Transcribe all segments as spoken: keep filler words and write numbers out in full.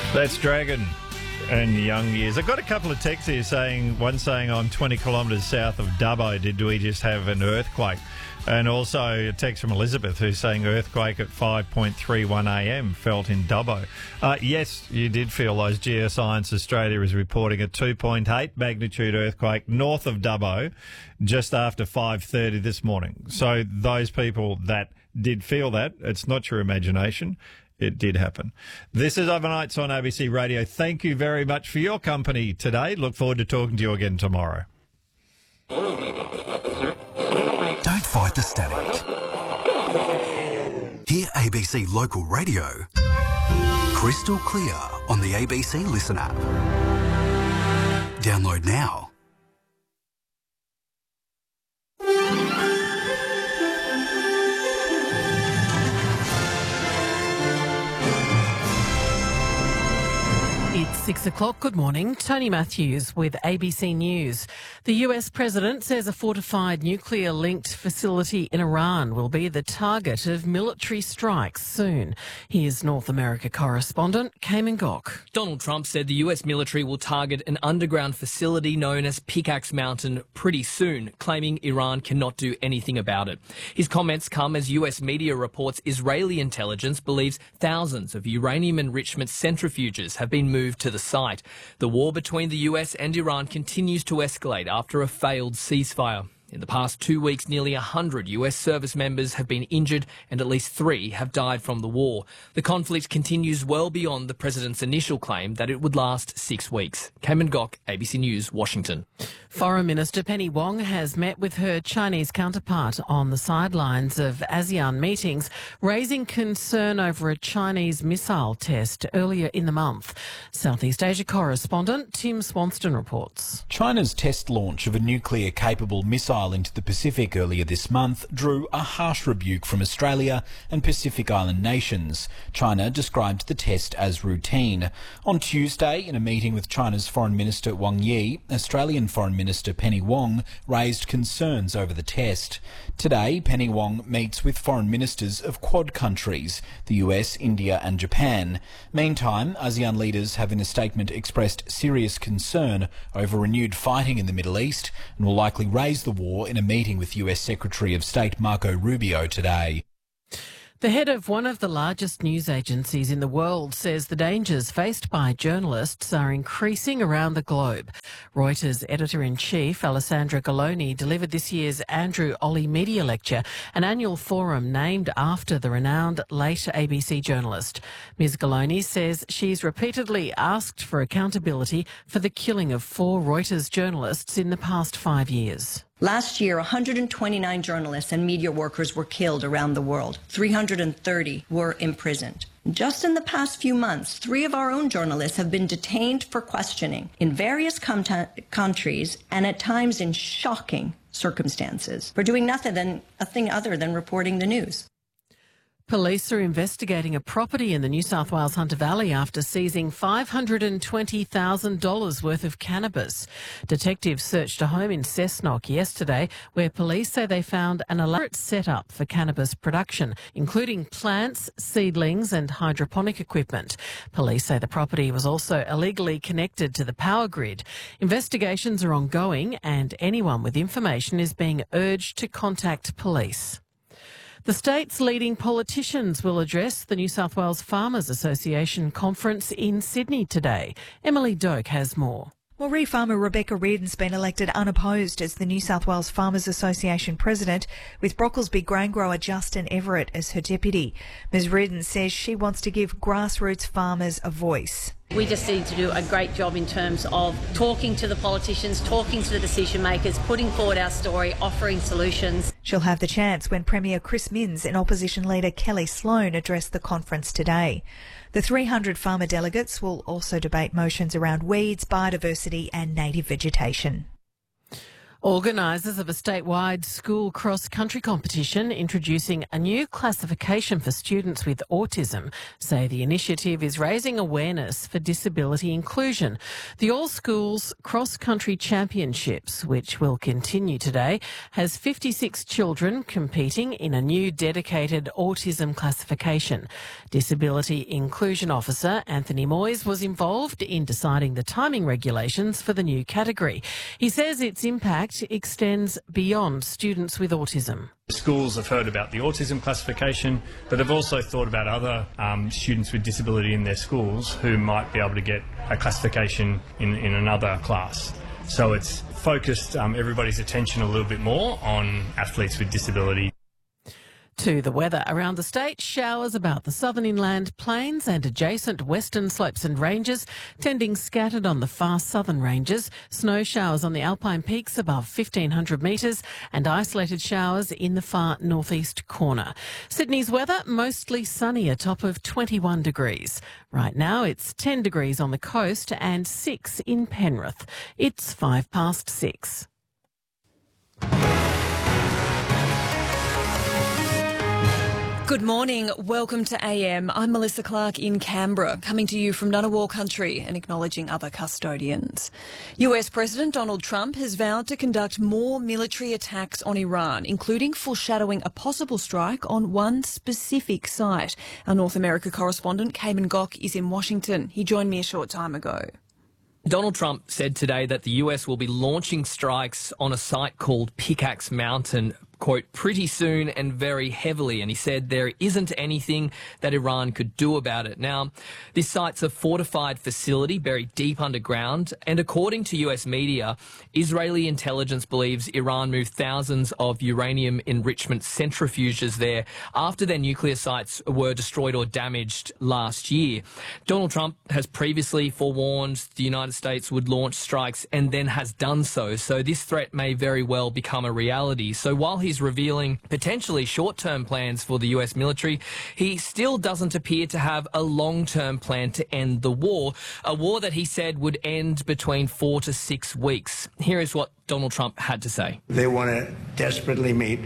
That's Dragon and Young Years. I've got a couple of texts here saying, one saying I'm twenty kilometres south of Dubbo. Did we just have an earthquake? And also a text from Elizabeth who's saying earthquake at five point three one a m felt in Dubbo. Uh, yes, you did feel those. Geoscience Australia is reporting a two point eight magnitude earthquake north of Dubbo just after five thirty this morning. So those people that did feel that, it's not your imagination. It did happen. This is Overnights on A B C Radio. Thank you very much for your company today. Look forward to talking to you again tomorrow. Don't fight the static. Hear A B C Local Radio crystal clear on the A B C Listen app. Download now. It's six o'clock. Good morning. Tony Matthews with A B C News. The U S president says a fortified nuclear-linked facility in Iran will be the target of military strikes soon. Here's North America correspondent Cayman Gok. Donald Trump said the U S military will target an underground facility known as Pickaxe Mountain pretty soon, claiming Iran cannot do anything about it. His comments come as U S media reports Israeli intelligence believes thousands of uranium enrichment centrifuges have been moved to the site. The war between the U S and Iran continues to escalate after a failed ceasefire. In the past two weeks, nearly one hundred U S service members have been injured and at least three have died from the war. The conflict continues well beyond the president's initial claim that it would last six weeks. Cayman Gok, A B C News, Washington. Foreign Minister Penny Wong has met with her Chinese counterpart on the sidelines of ASEAN meetings, raising concern over a Chinese missile test earlier in the month. Southeast Asia correspondent Tim Swanston reports. China's test launch of a nuclear-capable missile into the Pacific earlier this month drew a harsh rebuke from Australia and Pacific Island nations. China described the test as routine. On Tuesday, in a meeting with China's Foreign Minister Wang Yi, Australian Foreign Minister Penny Wong raised concerns over the test. Today, Penny Wong meets with foreign ministers of Quad countries, the U S, India and Japan. Meantime, ASEAN leaders have in a statement expressed serious concern over renewed fighting in the Middle East and will likely raise the war in a meeting with U S Secretary of State Marco Rubio today. The head of one of the largest news agencies in the world says the dangers faced by journalists are increasing around the globe. Reuters editor-in-chief Alessandra Galloni delivered this year's Andrew Olley Media Lecture, an annual forum named after the renowned late A B C journalist. Miz Galloni says she's repeatedly asked for accountability for the killing of four Reuters journalists in the past five years. Last year, one hundred twenty-nine journalists and media workers were killed around the world. three hundred thirty were imprisoned. Just in the past few months, three of our own journalists have been detained for questioning in various countries and at times in shocking circumstances for doing nothing than a thing other than reporting the news. Police are investigating a property in the New South Wales Hunter Valley after seizing five hundred twenty thousand dollars worth of cannabis. Detectives searched a home in Cessnock yesterday where police say they found an elaborate setup for cannabis production, including plants, seedlings and hydroponic equipment. Police say the property was also illegally connected to the power grid. Investigations are ongoing and anyone with information is being urged to contact police. The state's leading politicians will address the New South Wales Farmers Association conference in Sydney today. Emily Doak has more. Moree farmer Rebecca Reardon's been elected unopposed as the New South Wales Farmers Association president, with Brocklesby grain grower Justin Everett as her deputy. Miz Reardon says she wants to give grassroots farmers a voice. We just need to do a great job in terms of talking to the politicians, talking to the decision makers, putting forward our story, offering solutions. She'll have the chance when Premier Chris Minns and opposition leader Kelly Sloan address the conference today. The three hundred farmer delegates will also debate motions around weeds, biodiversity and native vegetation. Organisers of a statewide school cross-country competition introducing a new classification for students with autism say the initiative is raising awareness for disability inclusion. The All Schools Cross-Country Championships, which will continue today, has fifty-six children competing in a new dedicated autism classification. Disability Inclusion Officer Anthony Moyes was involved in deciding the timing regulations for the new category. He says its impact extends beyond students with autism. Schools have heard about the autism classification, but they've also thought about other um, students with disability in their schools who might be able to get a classification in, in another class. So it's focused um, everybody's attention a little bit more on athletes with disability. To the weather around the state, showers about the southern inland plains and adjacent western slopes and ranges, tending scattered on the far southern ranges, snow showers on the alpine peaks above fifteen hundred metres and isolated showers in the far northeast corner. Sydney's weather, mostly sunny, a top of twenty-one degrees. Right now it's ten degrees on the coast and six in Penrith. It's five past six. Good morning. Welcome to A M. I'm Melissa Clark in Canberra, coming to you from Ngunnawal country and acknowledging other custodians. U S President Donald Trump has vowed to conduct more military attacks on Iran, including foreshadowing a possible strike on one specific site. Our North America correspondent, Cayman Gok, is in Washington. He joined me a short time ago. Donald Trump said today that the U S will be launching strikes on a site called Pickaxe Mountain, quote, pretty soon and very heavily. And he said there isn't anything that Iran could do about it. Now, this site's a fortified facility buried deep underground. And according to U S media, Israeli intelligence believes Iran moved thousands of uranium enrichment centrifuges there after their nuclear sites were destroyed or damaged last year. Donald Trump has previously forewarned the United States would launch strikes and then has done so. So this threat may very well become a reality. So while he He's revealing potentially short-term plans for the U S military, he still doesn't appear to have a long-term plan to end the war, a war that he said would end between four to six weeks. Here is what Donald Trump had to say. They want to desperately meet,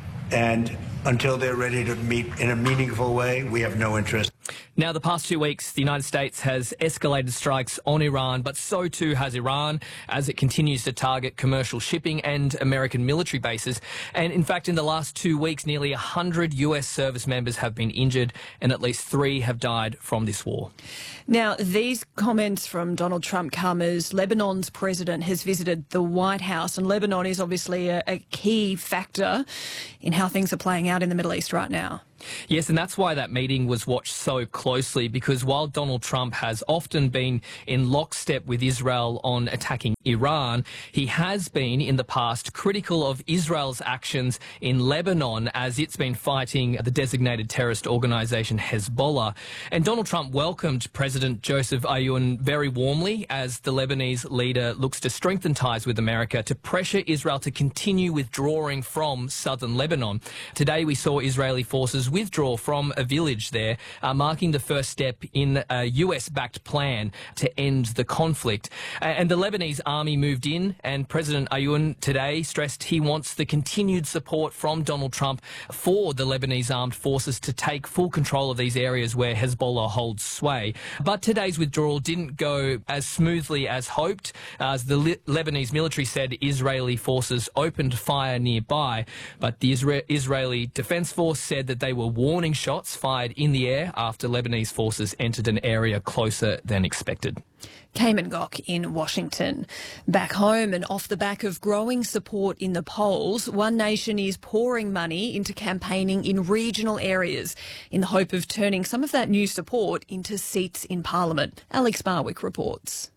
and until they're ready to meet in a meaningful way, we have no interest. Now, the past two weeks, the United States has escalated strikes on Iran, but so too has Iran as it continues to target commercial shipping and American military bases. And in fact, in the last two weeks, nearly one hundred U S service members have been injured and at least three have died from this war. Now, these comments from Donald Trump come as Lebanon's president has visited the White House, and Lebanon is obviously a, a key factor in how things are playing out in the Middle East right now. Yes, and that's why that meeting was watched so closely, because while Donald Trump has often been in lockstep with Israel on attacking Iran, he has been in the past critical of Israel's actions in Lebanon as it's been fighting the designated terrorist organisation Hezbollah. And Donald Trump welcomed President Joseph Aoun very warmly as the Lebanese leader looks to strengthen ties with America to pressure Israel to continue withdrawing from southern Lebanon. Today we saw Israeli forces withdraw from a village there, uh, marking the first step in a U S-backed plan to end the conflict. Uh, and the Lebanese army moved in, and President Aoun today stressed he wants the continued support from Donald Trump for the Lebanese armed forces to take full control of these areas where Hezbollah holds sway. But today's withdrawal didn't go as smoothly as hoped, as the Le- Lebanese military said Israeli forces opened fire nearby. But the Isra- Israeli Defense Force said that they were warning shots fired in the air after Lebanese forces entered an area closer than expected. Cayman Gok in Washington. Back home and off the back of growing support in the polls, One Nation is pouring money into campaigning in regional areas in the hope of turning some of that new support into seats in Parliament. Alex Barwick reports.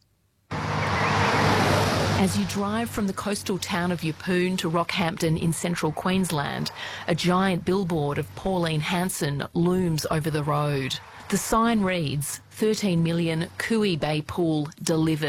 As you drive from the coastal town of Yeppoon to Rockhampton in central Queensland, a giant billboard of Pauline Hanson looms over the road. The sign reads, thirteen million Cooey Bay Pool delivered.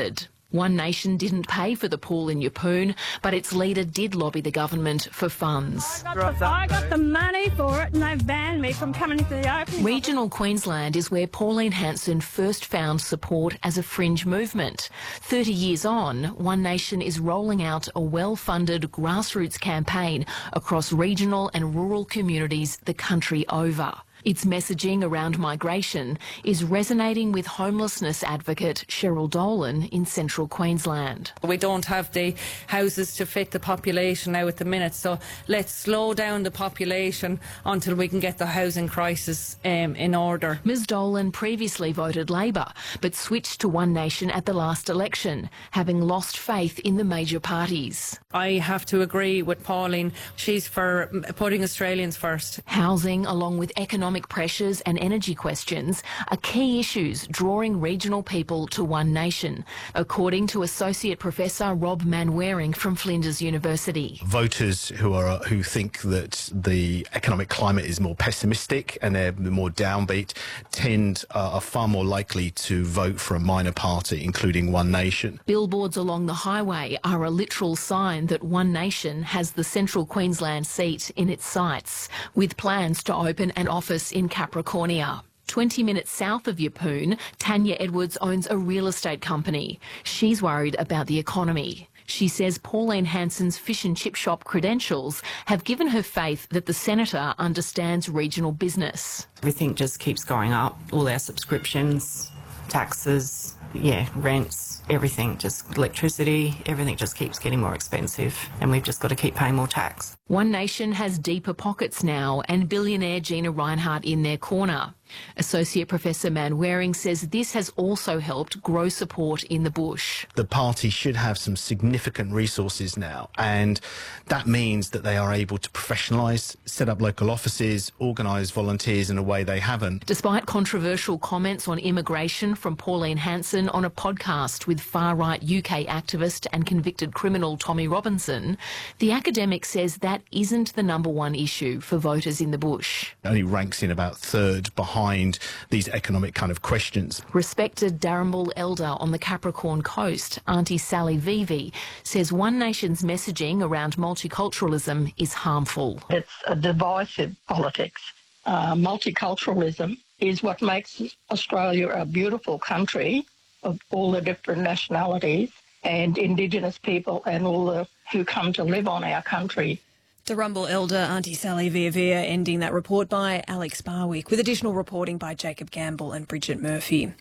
One Nation didn't pay for the pool in Yeppoon, but its leader did lobby the government for funds. I got, the, I got the money for it and they banned me from coming into the opening. Regional Queensland is where Pauline Hanson first found support as a fringe movement. Thirty years on, One Nation is rolling out a well-funded grassroots campaign across regional and rural communities the country over. Its messaging around migration is resonating with homelessness advocate Cheryl Dolan in central Queensland. We don't have the houses to fit the population now at the minute, so let's slow down the population until we can get the housing crisis um, in order. Ms Dolan previously voted Labor, but switched to One Nation at the last election, having lost faith in the major parties. I have to agree with Pauline. She's for putting Australians first. Housing, along with economic pressures and energy questions, are key issues drawing regional people to One Nation, according to Associate Professor Rob Manwaring from Flinders University. Voters who are who think that the economic climate is more pessimistic and they're more downbeat tend uh, are far more likely to vote for a minor party, including One Nation. Billboards along the highway are a literal sign that One Nation has the central Queensland seat in its sights, with plans to open an office in Capricornia. twenty minutes south of Yeppoon, Tanya Edwards owns a real estate company. She's worried about the economy. She says Pauline Hanson's fish and chip shop credentials have given her faith that the senator understands regional business. Everything just keeps going up, all our subscriptions, taxes, yeah, rents, everything, just electricity, everything just keeps getting more expensive and we've just got to keep paying more tax. One Nation has deeper pockets now and billionaire Gina Rinehart in their corner. Associate Professor Manwaring says this has also helped grow support in the bush. The party should have some significant resources now, and that means that they are able to professionalise, set up local offices, organise volunteers in a way they haven't. Despite controversial comments on immigration from Pauline Hanson on a podcast with far-right U K activist and convicted criminal Tommy Robinson, the academic says that isn't the number one issue for voters in the bush. It only ranks in about third behind these economic kind of questions. Respected Darrambool elder on the Capricorn coast, Auntie Sally Vivi, says One Nation's messaging around multiculturalism is harmful. It's a divisive politics. Uh, multiculturalism is what makes Australia a beautiful country of all the different nationalities and Indigenous people and all the who come to live on our country. Darrambool elder Auntie Sally Viavia ending that report by Alex Barwick, with additional reporting by Jacob Gamble and Bridget Murphy.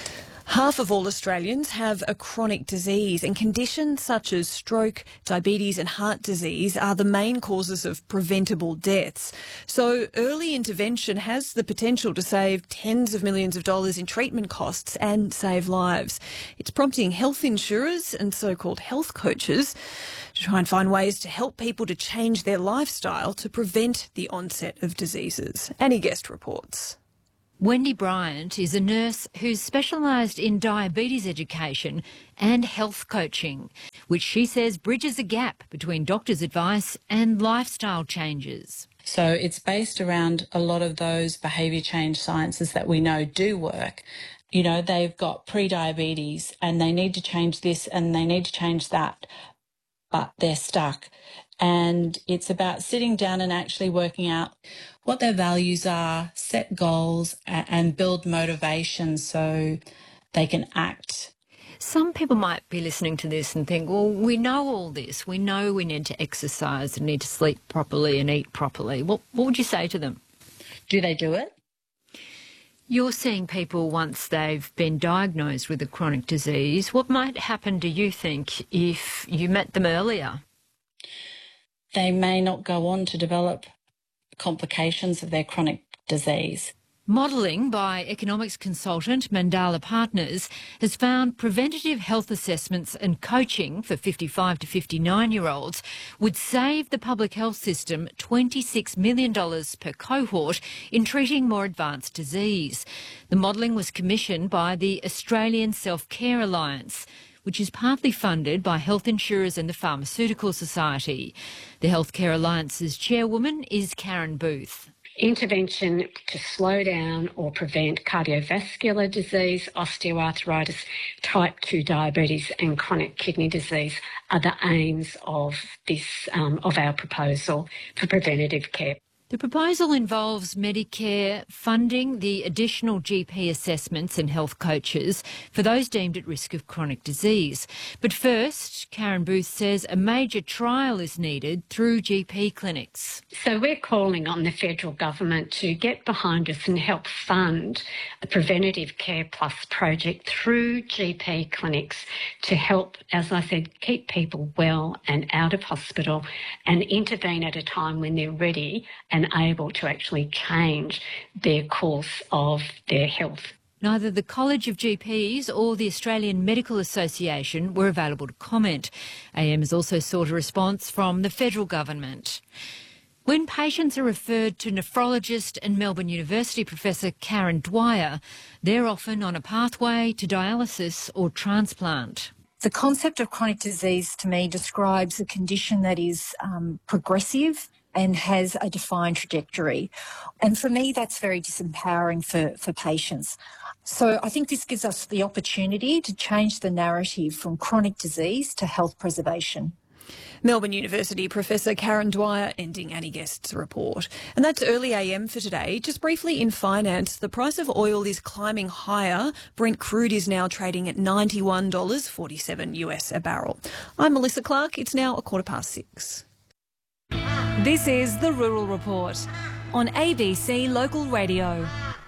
Half of all Australians have a chronic disease, and conditions such as stroke, diabetes and heart disease are the main causes of preventable deaths. So early intervention has the potential to save tens of millions of dollars in treatment costs and save lives. It's prompting health insurers and so-called health coaches to try and find ways to help people to change their lifestyle to prevent the onset of diseases. Annie Guest reports. Wendy Bryant is a nurse who's specialised in diabetes education and health coaching, which she says bridges a gap between doctors' advice and lifestyle changes. So it's based around a lot of those behaviour change sciences that we know do work. You know, they've got pre-diabetes and they need to change this and they need to change that, but they're stuck. And it's about sitting down and actually working out what their values are, set goals and build motivation so they can act. Some people might be listening to this and think, well, we know all this. We know we need to exercise and need to sleep properly and eat properly. What, what would you say to them? Do they do it? You're seeing people once they've been diagnosed with a chronic disease. What might happen, do you think, if you met them earlier? They may not go on to develop complications of their chronic disease. Modelling by economics consultant Mandala Partners has found preventative health assessments and coaching for fifty-five to fifty-nine-year-olds would save the public health system twenty-six million dollars per cohort in treating more advanced disease. The modelling was commissioned by the Australian Self-Care Alliance, which is partly funded by health insurers and the Pharmaceutical Society. The Healthcare Alliance's chairwoman is Karen Booth. Intervention to slow down or prevent cardiovascular disease, osteoarthritis, type two diabetes and chronic kidney disease are the aims of this um, of our proposal for preventative care. The proposal involves Medicare funding the additional G P assessments and health coaches for those deemed at risk of chronic disease. But first, Karen Booth says a major trial is needed through G P clinics. So we're calling on the federal government to get behind us and help fund a Preventative Care Plus project through G P clinics to help, as I said, keep people well and out of hospital and intervene at a time when they're ready and able to actually change their course of their health. Neither the College of G Ps or the Australian Medical Association were available to comment. A M has also sought a response from the federal government. When patients are referred to nephrologist and Melbourne University Professor Karen Dwyer, they're often on a pathway to dialysis or transplant. The concept of chronic disease to me describes a condition that is um, progressive and has a defined trajectory. And for me, that's very disempowering for, for patients. So I think this gives us the opportunity to change the narrative from chronic disease to health preservation. Melbourne University Professor Karen Dwyer ending Annie Guest's report. And that's early A M for today. Just briefly in finance, the price of oil is climbing higher. Brent crude is now trading at ninety-one dollars forty-seven US a barrel. I'm Melissa Clark. It's now a quarter past six. This is the Rural Report on A B C Local Radio.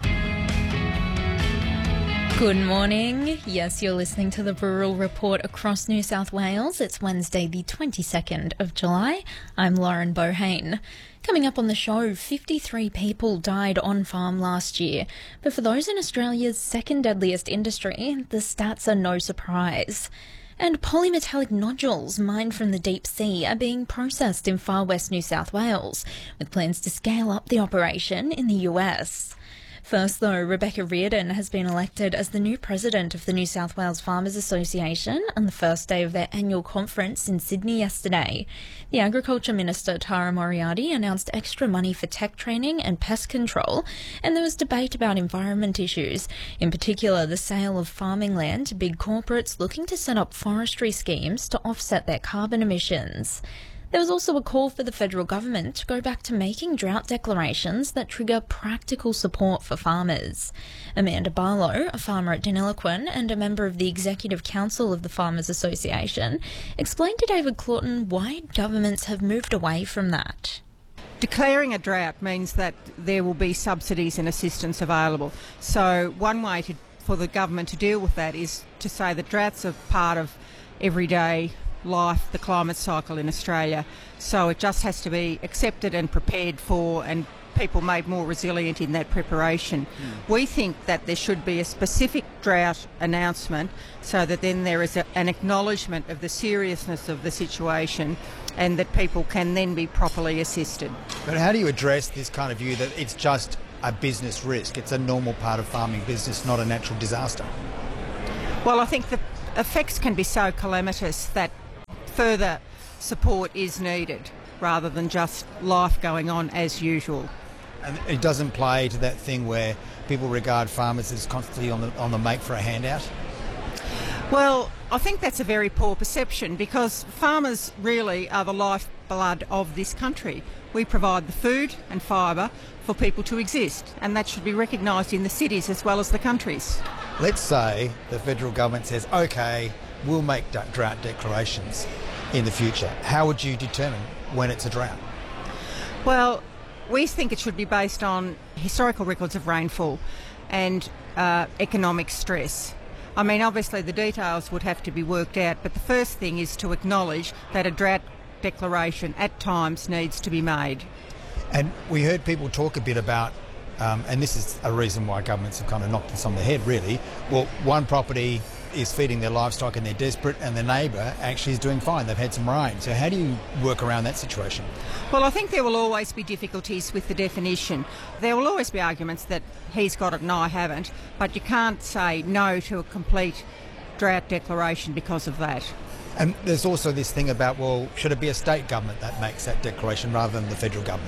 Good morning. Yes, you're listening to the Rural Report across New South Wales. It's Wednesday, the twenty-second of July. I'm Lauren Bohane. Coming up on the show, fifty-three people died on farm last year. But for those in Australia's second deadliest industry, the stats are no surprise. And polymetallic nodules mined from the deep sea are being processed in far west New South Wales, with plans to scale up the operation in the U S. First, though, Rebecca Reardon has been elected as the new president of the New South Wales Farmers Association on the first day of their annual conference in Sydney yesterday. The Agriculture Minister, Tara Moriarty, announced extra money for tech training and pest control, and there was debate about environment issues, in particular the sale of farming land to big corporates looking to set up forestry schemes to offset their carbon emissions. There was also a call for the federal government to go back to making drought declarations that trigger practical support for farmers. Amanda Barlow, a farmer at Deniliquin and a member of the Executive Council of the Farmers Association, explained to David Claughton why governments have moved away from that. Declaring a drought means that there will be subsidies and assistance available. So one way to, for the government to deal with that is to say that droughts are part of everyday life, the climate cycle in Australia. So it just has to be accepted and prepared for, and people made more resilient in that preparation. Mm. We think that there should be a specific drought announcement so that then there is a, an acknowledgement of the seriousness of the situation and that people can then be properly assisted. But how do you address this kind of view that it's just a business risk? It's a normal part of farming business, not a natural disaster. Well, I think the effects can be so calamitous that further support is needed rather than just life going on as usual. And it doesn't play to that thing where people regard farmers as constantly on the on the make for a handout? Well, I think that's a very poor perception because farmers really are the lifeblood of this country. We provide the food and fibre for people to exist, and that should be recognised in the cities as well as the countries. Let's say the federal government says, OK, we'll make drought declarations in the future. How would you determine when it's a drought? Well, we think it should be based on historical records of rainfall and uh, economic stress. I mean, obviously the details would have to be worked out, but the first thing is to acknowledge that a drought declaration at times needs to be made. And we heard people talk a bit about, um, and this is a reason why governments have kind of knocked this on the head really, well, one property is feeding their livestock and they're desperate, and the neighbour actually is doing fine. They've had some rain. So how do you work around that situation? Well, I think there will always be difficulties with the definition. There will always be arguments that he's got it and I haven't, but you can't say no to a complete drought declaration because of that. And there's also this thing about, well, should it be a state government that makes that declaration rather than the federal government?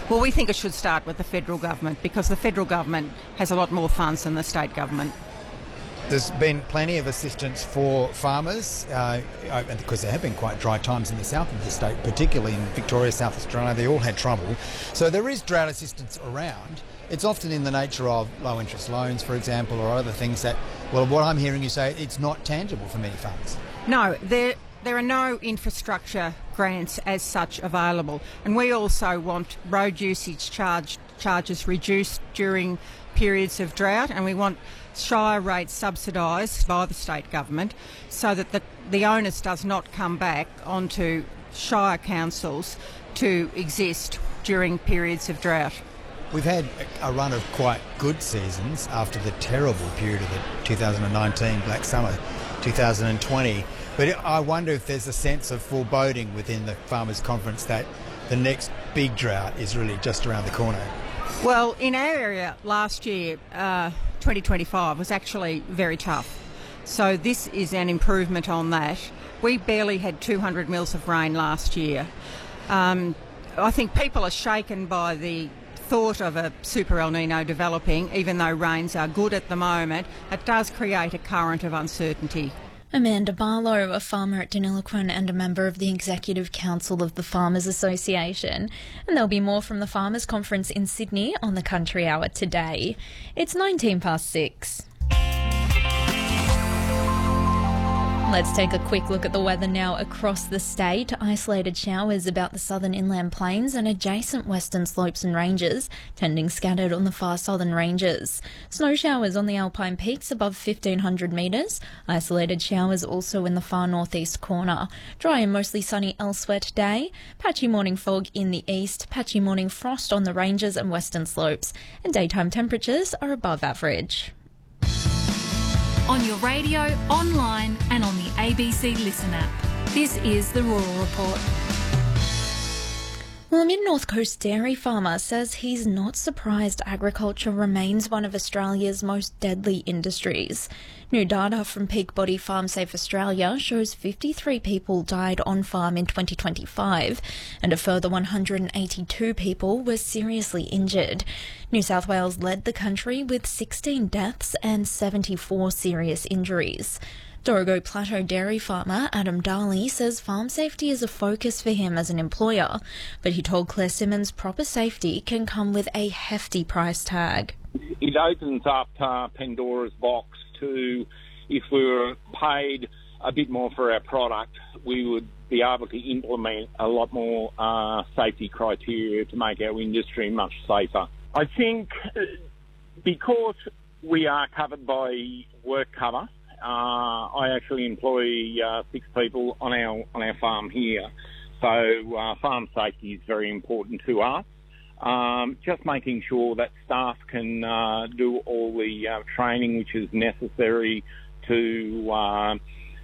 Well, we think it should start with the federal government because the federal government has a lot more funds than the state government. There's been plenty of assistance for farmers uh, because there have been quite dry times in the south of the state, particularly in Victoria, South Australia. They all had trouble. So there is drought assistance around. It's often in the nature of low interest loans, for example, or other things that, well, what I'm hearing you say, it's not tangible for many farmers. No, there there are no infrastructure grants as such available. And we also want road usage charge, charges reduced during periods of drought, and we want shire rates subsidised by the state government so that the, the onus does not come back onto shire councils to exist during periods of drought. We've had a run of quite good seasons after the terrible period of the two thousand nineteen Black Summer, two thousand twenty. But I wonder if there's a sense of foreboding within the Farmers' Conference that the next big drought is really just around the corner. Well, in our area last year, uh, twenty twenty-five was actually very tough. So this is an improvement on that. We barely had two hundred mils of rain last year. Um, I think people are shaken by the thought of a super El Nino developing, even though rains are good at the moment. It does create a current of uncertainty. Amanda Barlow, a farmer at Deniliquin and a member of the Executive Council of the Farmers Association. And there'll be more from the Farmers Conference in Sydney on the Country Hour today. It's nineteen past six. Let's take a quick look at the weather now across the state. Isolated showers about the southern inland plains and adjacent western slopes and ranges, tending scattered on the far southern ranges. Snow showers on the alpine peaks above fifteen hundred metres. Isolated showers also in the far northeast corner. Dry and mostly sunny elsewhere today. Patchy morning fog in the east. Patchy morning frost on the ranges and western slopes. And daytime temperatures are above average. On your radio, online and on the A B C Listen app. This is the Rural Report. Well, a mid-North Coast dairy farmer says he's not surprised agriculture remains one of Australia's most deadly industries. New data from Peak Body Farm Safe Australia shows fifty-three people died on farm in twenty twenty-five and a further one hundred eighty-two people were seriously injured. New South Wales led the country with sixteen deaths and seventy-four serious injuries. Dorrigo Plateau dairy farmer Adam Darley says farm safety is a focus for him as an employer, but he told Claire Simmons proper safety can come with a hefty price tag. It opens up uh, Pandora's box to, if we were paid a bit more for our product, we would be able to implement a lot more uh, safety criteria to make our industry much safer. I think because we are covered by work cover, Uh, I actually employ uh, six people on our on our farm here, so uh, farm safety is very important to us. Um, just making sure that staff can uh, do all the uh, training which is necessary to uh,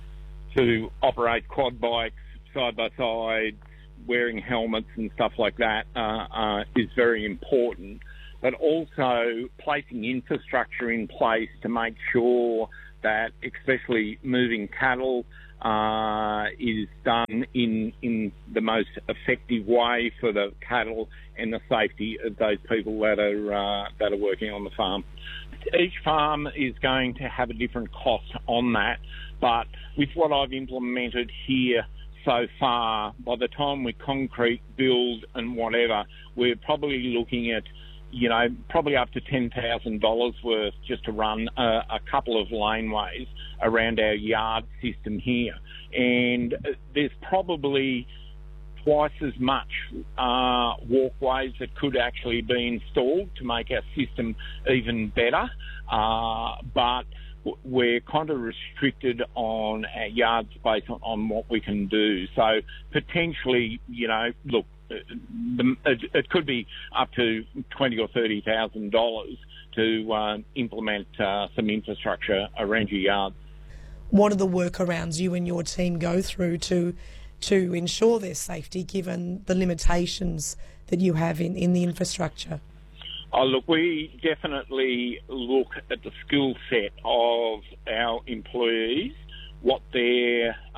to operate quad bikes side by side, wearing helmets and stuff like that uh, uh, is very important. But also placing infrastructure in place to make sure that especially moving cattle uh, is done in in the most effective way for the cattle and the safety of those people that are uh, that are working on the farm. Each farm is going to have a different cost on that, but with what I've implemented here so far, by the time we concrete, build and whatever, we're probably looking at, you know, probably up to ten thousand dollars worth just to run a, a couple of laneways around our yard system here. And there's probably twice as much uh, walkways that could actually be installed to make our system even better. Uh, but we're kind of restricted on our yard space on, on what we can do. So potentially, you know, look, The, it, it could be up to twenty or thirty thousand dollars to uh, implement uh, some infrastructure around your yard. What are the workarounds you and your team go through to to ensure their safety, given the limitations that you have in, in the infrastructure? Oh, look, we definitely look at the skill set of our employees, what their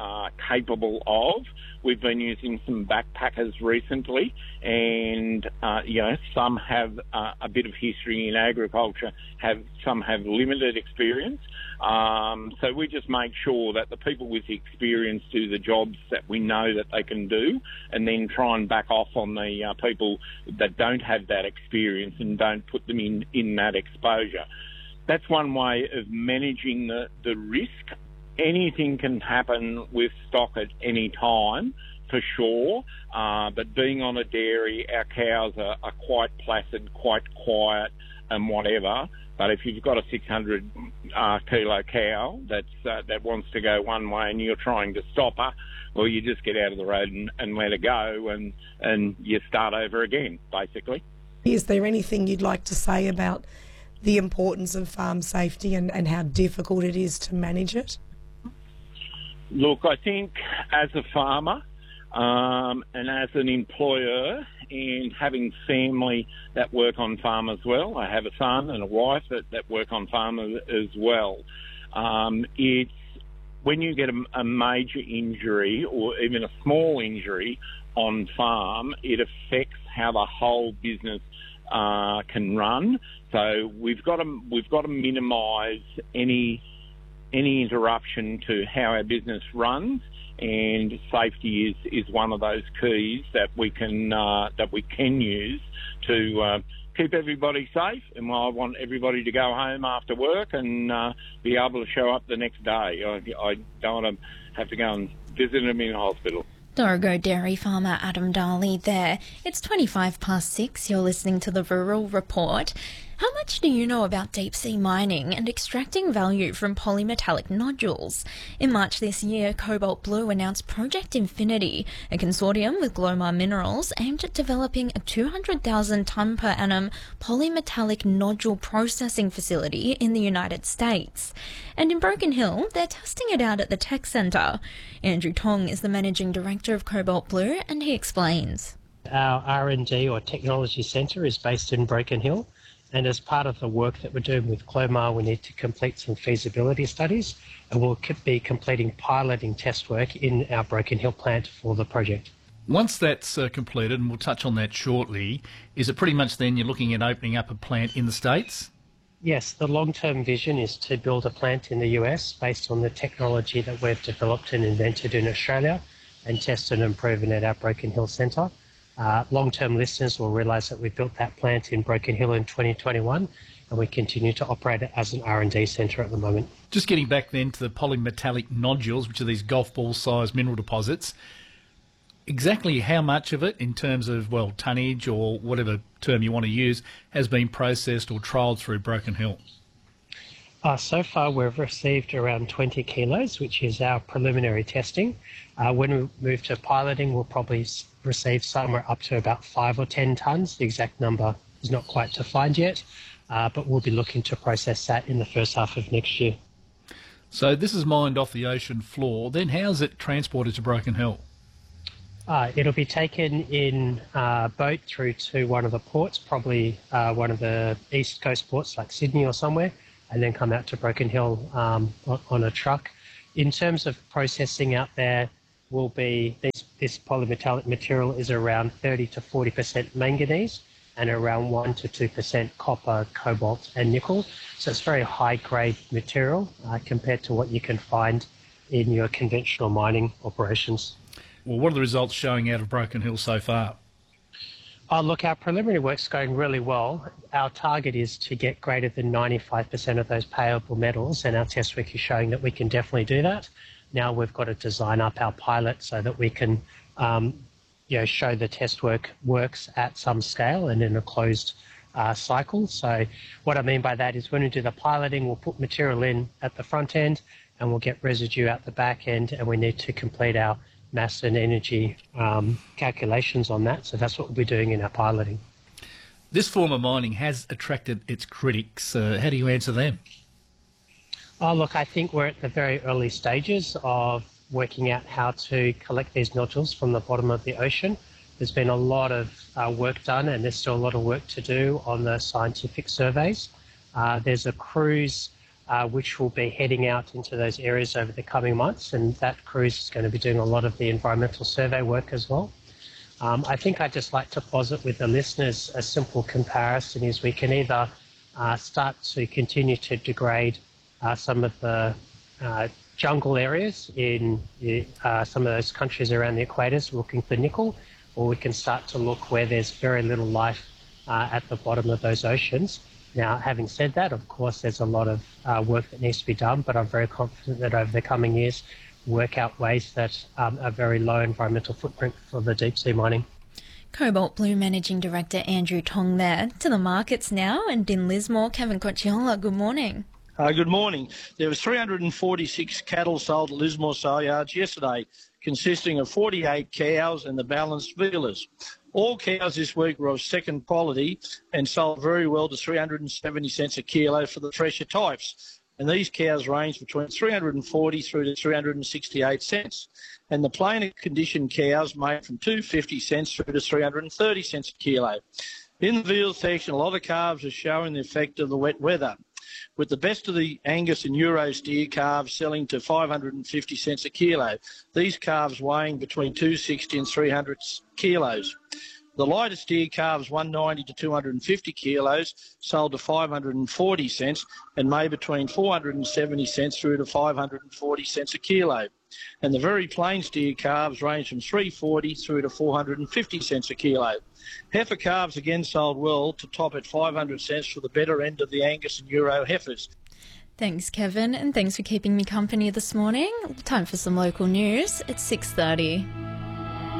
uh, capable of. We've been using some backpackers recently, and uh, you know, some have uh, a bit of history in agriculture, have some have limited experience. Um, so we just make sure that the people with the experience do the jobs that we know that they can do, and then try and back off on the uh, people that don't have that experience and don't put them in, in that exposure. That's one way of managing the, the risk. Anything can happen with stock at any time, for sure, uh, but being on a dairy, our cows are, are quite placid, quite quiet and whatever. But if you've got a six hundred uh, kilo cow that's, uh, that wants to go one way and you're trying to stop her, well, you just get out of the road and, and let her go, and, and you start over again, basically. Is there anything you'd like to say about the importance of farm safety and, and how difficult it is to manage it? Look, I think as a farmer um, and as an employer, and having family that work on farm as well, I have a son and a wife that, that work on farm as well. Um, it's when you get a, a major injury or even a small injury on farm, it affects how the whole business uh, can run. So we've got to we've got to minimise any any interruption to how our business runs, and safety is, is one of those keys that we can uh, that we can use to uh, keep everybody safe. And I want everybody to go home after work and uh, be able to show up the next day. I, I don't want to have to go and visit them in hospital. Dorrigo dairy farmer Adam Darley there. It's twenty-five past six. You're listening to the Rural Report. How much do you know about deep-sea mining and extracting value from polymetallic nodules? In March this year, Cobalt Blue announced Project Infinity, a consortium with Glomar Minerals aimed at developing a two hundred thousand tonne per annum polymetallic nodule processing facility in the United States. And in Broken Hill, they're testing it out at the Tech Centre. Andrew Tong is the managing director of Cobalt Blue, and he explains. Our R and D or technology centre is based in Broken Hill. And as part of the work that we're doing with Glomar, we need to complete some feasibility studies, and we'll be completing piloting test work in our Broken Hill plant for the project. Once that's uh, completed, and we'll touch on that shortly, is it pretty much then you're looking at opening up a plant in the States? Yes, the long-term vision is to build a plant in the U S based on the technology that we've developed and invented in Australia and tested and proven at our Broken Hill Centre. Uh, long-term listeners will realise that we built that plant in Broken Hill in twenty twenty-one, and we continue to operate it as an R and D centre at the moment. Just getting back then to the polymetallic nodules, which are these golf ball-sized mineral deposits, exactly how much of it, in terms of, well, tonnage or whatever term you want to use, has been processed or trialled through Broken Hill? Uh, so far, we've received around twenty kilos, which is our preliminary testing. Uh, when we move to piloting, we'll probably receive somewhere up to about five or ten tonnes. The exact number is not quite defined yet, uh, but we'll be looking to process that in the first half of next year. So this is mined off the ocean floor. Then how's it transported to Broken Hill? Uh, it'll be taken in a uh, boat through to one of the ports, probably uh, one of the east coast ports like Sydney or somewhere, and then come out to Broken Hill um, on, on a truck. In terms of processing out there, will be this, this polymetallic material is around thirty to forty percent manganese and around one to two percent copper, cobalt and nickel. So it's very high grade material uh, compared to what you can find in your conventional mining operations. Well, what are the results showing out of Broken Hill so far? Oh, look, our preliminary work's going really well. Our target is to get greater than ninety-five percent of those payable metals, and our test work is showing that we can definitely do that. Now we've got to design up our pilot so that we can um, you know, show the test work works at some scale and in a closed uh, cycle. So what I mean by that is when we do the piloting, we'll put material in at the front end and we'll get residue at the back end, and we need to complete our mass and energy um, calculations on that. So that's what we'll be doing in our piloting. This form of mining has attracted its critics. Uh, how do you answer them? Oh, look, I think we're at the very early stages of working out how to collect these nodules from the bottom of the ocean. There's been a lot of uh, work done, and there's still a lot of work to do on the scientific surveys. Uh, there's a cruise uh, which will be heading out into those areas over the coming months, and that cruise is going to be doing a lot of the environmental survey work as well. Um, I think I'd just like to posit with the listeners a simple comparison is we can either uh, start to continue to degrade uh, some of the uh, jungle areas in uh, some of those countries around the equators looking for nickel, or we can start to look where there's very little life uh, at the bottom of those oceans. Now, having said that, of course, there's a lot of uh, work that needs to be done, but I'm very confident that over the coming years, work out ways that um, are very low environmental footprint for the deep sea mining. Cobalt Blue Managing Director Andrew Tong there. To the markets now, and in Lismore, Kevin Cocciola, good morning. Uh, good morning. There was three hundred forty-six cattle sold at Lismore sale yards yesterday, consisting of forty-eight cows and the balance vealers. All cows this week were of second quality and sold very well to three hundred seventy cents a kilo for the fresher types. And these cows range between three hundred forty through to three hundred sixty-eight cents. And the plainer condition cows made from two hundred fifty cents through to three hundred thirty cents a kilo. In the veal section, a lot of calves are showing the effect of the wet weather, with the best of the Angus and Euro steer calves selling to five hundred fifty cents a kilo. These calves weighing between two hundred sixty and three hundred kilos. The lighter steer calves, one hundred ninety to two hundred fifty kilos, sold to five hundred forty cents and made between four hundred seventy cents through to five hundred forty cents a kilo. And the very plain steer calves range from three hundred forty through to four hundred fifty cents a kilo. Heifer calves again sold well to top at five hundred cents for the better end of the Angus and Euro heifers. Thanks, Kevin, and thanks for keeping me company this morning. Time for some local news at six thirty.